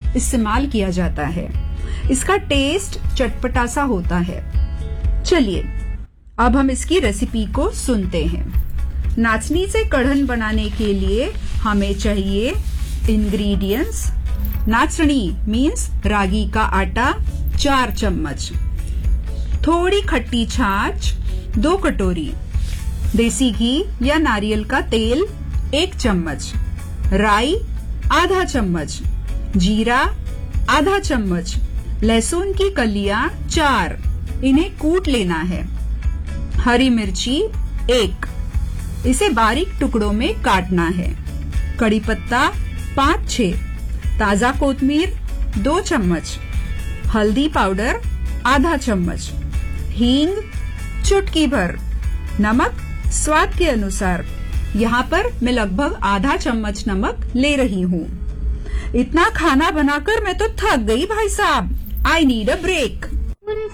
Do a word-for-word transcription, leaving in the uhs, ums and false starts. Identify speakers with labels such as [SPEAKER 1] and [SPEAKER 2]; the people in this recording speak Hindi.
[SPEAKER 1] इस्तेमाल किया जाता है। इसका टेस्ट चटपटा सा होता है। चलिए अब हम इसकी रेसिपी को सुनते हैं। नाचनी से कढ़न बनाने के लिए हमें चाहिए इंग्रेडिएंट्स। नाचनी मीन्स रागी का आटा चार चम्मच, थोड़ी खट्टी छाछ दो कटोरी, देसी घी या नारियल का तेल एक चम्मच, राई आधा चम्मच, जीरा आधा चम्मच, लहसुन की कलियां चार, इन्हें कूट लेना है, हरी मिर्ची एक, इसे बारीक टुकड़ों में काटना है, कड़ी पत्ता पाँच छह, ताजा कोतमीर दो चम्मच, हल्दी पाउडर आधा चम्मच, हींग चुटकी भर, नमक स्वाद के अनुसार। यहाँ पर मैं लगभग आधा चम्मच नमक ले रही हूँ। इतना खाना बनाकर मैं तो थक गई भाई साहब। I need a break.